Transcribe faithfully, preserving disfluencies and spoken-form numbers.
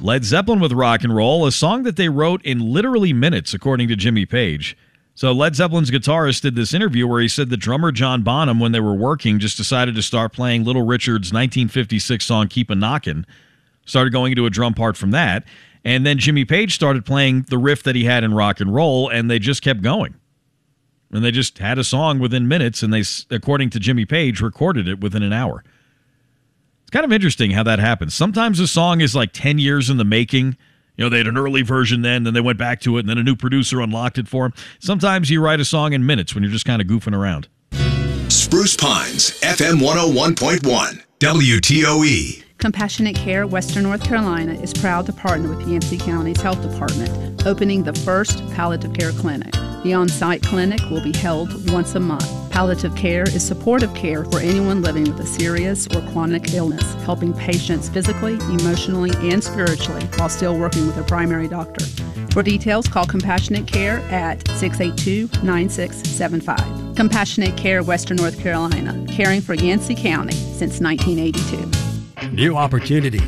Led Zeppelin with Rock and Roll, a song that they wrote in literally minutes, according to Jimmy Page. So Led Zeppelin's guitarist did this interview where he said the drummer John Bonham, when they were working, just decided to start playing Little Richard's nineteen fifty-six song Keep a Knockin', started going into a drum part from that, and then Jimmy Page started playing the riff that he had in Rock and Roll, and they just kept going. And they just had a song within minutes, and they, according to Jimmy Page, recorded it within an hour. It's kind of interesting how that happens. Sometimes a song is like ten years in the making. You know, they had an early version then, then they went back to it, and then a new producer unlocked it for them. Sometimes you write a song in minutes when you're just kind of goofing around. Spruce Pines, F M one oh one point one, W T O E. Compassionate Care Western North Carolina is proud to partner with Yancey County's Health Department, opening the first palliative care clinic. The on-site clinic will be held once a month. Palliative care is supportive care for anyone living with a serious or chronic illness, helping patients physically, emotionally, and spiritually while still working with their primary doctor. For details, call Compassionate Care at six eight two, nine six seven five. Compassionate Care Western North Carolina, caring for Yancey County since nineteen eighty-two. New opportunities,